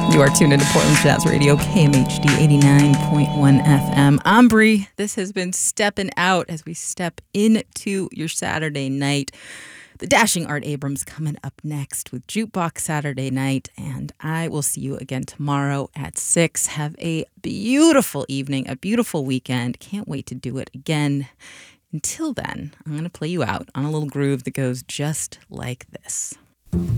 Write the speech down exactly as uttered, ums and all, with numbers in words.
You are tuned into Portland Jazz Radio, K M H D eighty-nine point one F M. I'm Bree. This has been Steppin' Out as we step into your Saturday night. The dashing Art Abrams coming up next with Jukebox Saturday Night, and I will see you again tomorrow at six. Have a beautiful evening, a beautiful weekend. Can't wait to do it again. Until then, I'm going to play you out on a little groove that goes just like this.